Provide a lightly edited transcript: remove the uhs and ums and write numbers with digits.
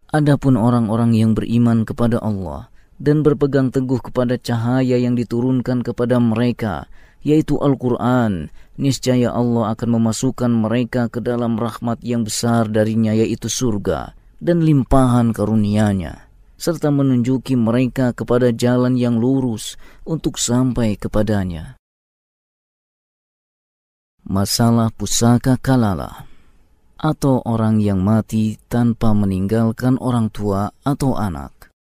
Adapun orang-orang yang beriman kepada Allah dan berpegang teguh kepada cahaya yang diturunkan kepada mereka, yaitu Al-Quran, niscaya Allah akan memasukkan mereka ke dalam rahmat yang besar darinya, yaitu surga dan limpahan karunia-Nya, serta menunjuki mereka kepada jalan yang lurus untuk sampai kepadanya. Masalah pusaka kalalah, atau orang yang mati tanpa meninggalkan orang tua atau anak.